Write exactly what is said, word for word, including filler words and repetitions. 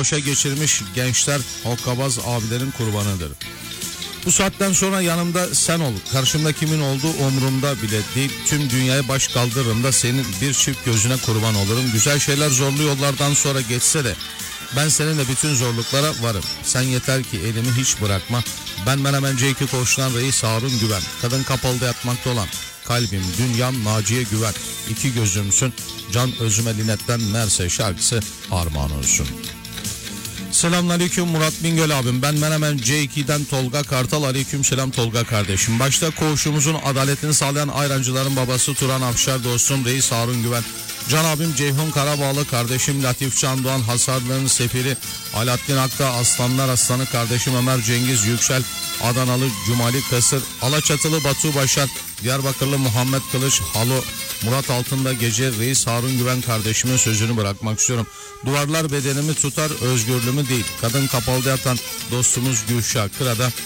boşa geçirmiş gençler hokkabaz abilerin kurbanıdır. Bu saatten sonra yanımda sen ol, karşımda kimin olduğu umurumda bile değil, tüm dünyaya baş kaldırırım da senin bir çift gözüne kurban olurum. Güzel şeyler zorlu yollardan sonra geçse de ben seninle bütün zorluklara varım. Sen yeter ki elimi hiç bırakma. Ben Menemen C iki koğuştan Reis Harun Güven, kadın kapalıda yatmakta olan kalbim, dünyam, Naciye Güven, iki gözümsün, can özüme Linet'ten Merse şarkısı armağan olsun. Selamünaleyküm Murat Bingöl abim. Ben Menemen C iki'den Tolga Kartal. Aleyküm selam Tolga kardeşim. Başta koğuşumuzun adaletini sağlayan ayrancıların babası Turan Afşar, dostum Reis Harun Güven. Can abim Ceyhun Karabağlı, kardeşim Latif Can Doğan, Hasarlı'nın sefiri Alaaddin Akta, Aslanlar Aslanı kardeşim Ömer Cengiz Yüksel, Adanalı Cumali Kasır, Alaçatılı Batu Başar, Diyarbakırlı Muhammed Kılıç, Halo, Murat Altın'da gece Reis Harun Güven kardeşimin sözünü bırakmak istiyorum. Duvarlar bedenimi tutar, özgürlüğümü değil. Kadın kapalıda yatan dostumuz Gülşah Kıra'da